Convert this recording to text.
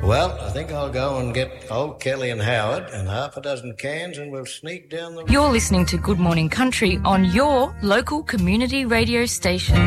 Well, I think I'll go and get old Kelly and Howard and half a dozen cans and we'll sneak down the... You're listening to Good Morning Country on your local community radio station.